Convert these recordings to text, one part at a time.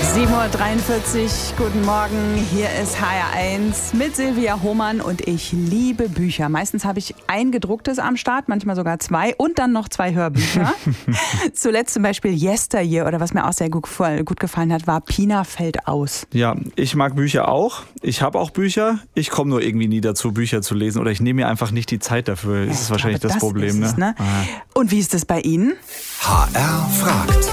7:43 Uhr, guten Morgen, hier ist HR1 mit Silvia Hohmann und ich liebe Bücher. Meistens habe ich ein gedrucktes am Start, manchmal sogar zwei und dann noch 2 Hörbücher. Zuletzt zum Beispiel Yesteryear oder was mir auch sehr gut gefallen hat, war Pina fällt aus. Ja, ich mag Bücher auch. Ich habe auch Bücher. Ich komme nur irgendwie nie dazu, Bücher zu lesen oder ich nehme mir einfach nicht die Zeit dafür. Das ist wahrscheinlich das Problem. Ist es, ne? Und wie ist es bei Ihnen? HR fragt.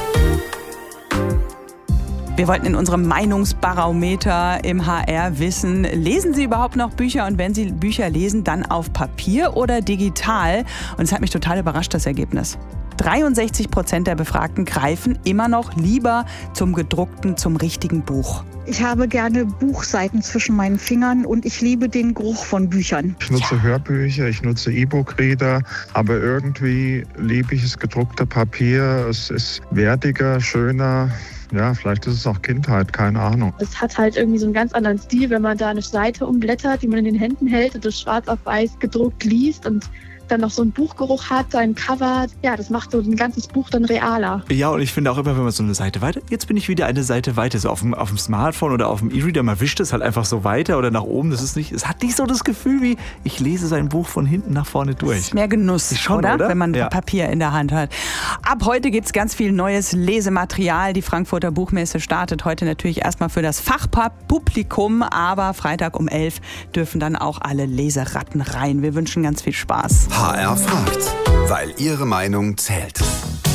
Wir wollten in unserem Meinungsbarometer im HR wissen, lesen Sie überhaupt noch Bücher und wenn Sie Bücher lesen, dann auf Papier oder digital? Und es hat mich total überrascht, das Ergebnis. 63% der Befragten greifen immer noch lieber zum gedruckten, zum richtigen Buch. Ich habe gerne Buchseiten zwischen meinen Fingern und ich liebe den Geruch von Büchern. Ich nutze Hörbücher, ich nutze E-Book-Reader, aber irgendwie liebe ich das gedruckte Papier. Es ist wertiger, schöner. Ja, vielleicht ist es auch Kindheit, keine Ahnung. Es hat halt irgendwie so einen ganz anderen Stil, wenn man da eine Seite umblättert, die man in den Händen hält und das schwarz auf weiß gedruckt liest und dann noch so einen Buchgeruch hat, so ein Cover. Ja, das macht so ein ganzes Buch dann realer. Ja, und ich finde auch immer, wenn man so eine Seite weiter, jetzt bin ich wieder eine Seite weiter, so auf dem Smartphone oder auf dem E-Reader, man wischt es halt einfach so weiter oder nach oben. Es hat nicht so das Gefühl wie, ich lese sein Buch von hinten nach vorne durch. Das ist mehr Genuss, schon, oder? Wenn man Papier in der Hand hat. Ab heute gibt es ganz viel neues Lesematerial. Die Frankfurter Buchmesse startet heute natürlich erstmal für das Fachpublikum, aber Freitag um 11 dürfen dann auch alle Leseratten rein. Wir wünschen ganz viel Spaß. HR fragt, weil Ihre Meinung zählt.